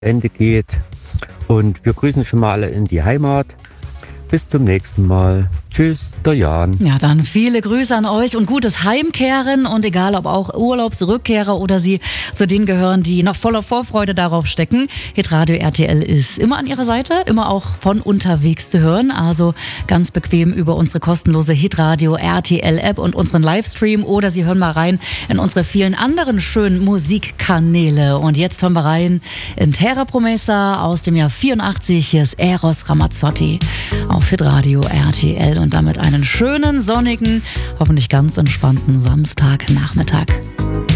Ende geht. Und wir grüßen schon mal alle in die Heimat. Bis zum nächsten Mal. Tschüss, der Jan. Ja, dann viele Grüße an euch und gutes Heimkehren. Und egal, ob auch Urlaubsrückkehrer oder Sie zu denen gehören, die noch voller Vorfreude darauf stecken. Hitradio RTL ist immer an Ihrer Seite, immer auch von unterwegs zu hören. Also ganz bequem über unsere kostenlose Hitradio RTL App und unseren Livestream. Oder Sie hören mal rein in unsere vielen anderen schönen Musikkanäle. Und jetzt hören wir rein in Terra Promessa aus dem Jahr 84. Hier ist Eros Ramazzotti auf Hitradio RTL und damit einen schönen, sonnigen, hoffentlich ganz entspannten Samstagnachmittag.